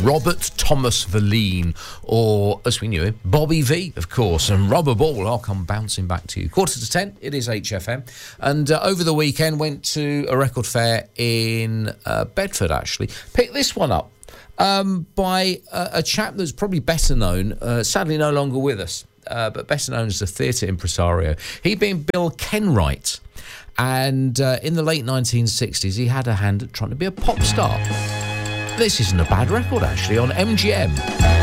Robert Thomas Verleen, or as we knew him, Bobby V, of course, and Rubber Ball. I'll come bouncing back to you. 9:45, it is HFM. And over the weekend, went to a record fair in Bedford, actually. Picked this one up by a chap that's probably better known, sadly no longer with us, but better known as a theatre impresario. He being Bill Kenwright. And in the late 1960s, he had a hand at trying to be a pop star. This isn't a bad record, actually, on MGM.